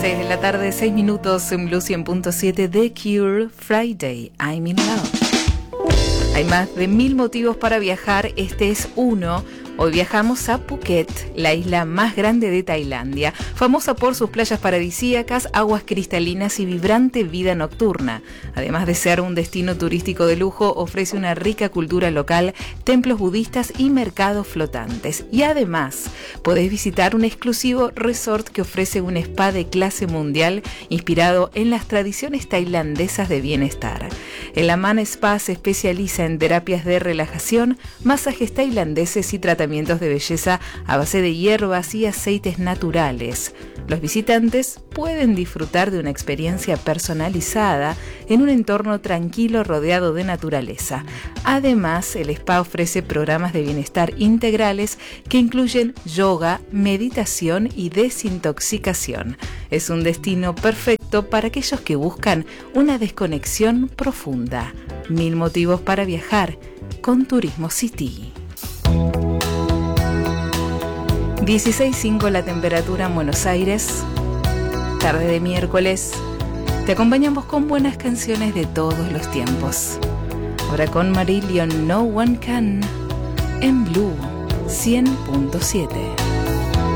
6 de la tarde, 6 minutos en Blue 100.7. The Cure, Friday, I'm in Love. Hay más de 1000 motivos para viajar, este es uno. Hoy viajamos a Phuket, la isla más grande de Tailandia, famosa por sus playas paradisíacas, aguas cristalinas y vibrante vida nocturna. Además de ser un destino turístico de lujo, ofrece una rica cultura local, templos budistas y mercados flotantes. Y además, podés visitar un exclusivo resort que ofrece un spa de clase mundial inspirado en las tradiciones tailandesas de bienestar. El Aman Spa se especializa en terapias de relajación, masajes tailandeses y tratamientos de belleza a base de hierbas y aceites naturales. Los visitantes pueden disfrutar de una experiencia personalizada en un entorno tranquilo rodeado de naturaleza. Además, el spa ofrece programas de bienestar integrales que incluyen yoga, meditación y desintoxicación. Es un destino perfecto para aquellos que buscan una desconexión profunda. 1000 motivos para viajar con Turismo City. 16.5 la temperatura en Buenos Aires, tarde de miércoles. Te acompañamos con buenas canciones de todos los tiempos. Ahora con Marillion, No One Can, en Blue 100.7.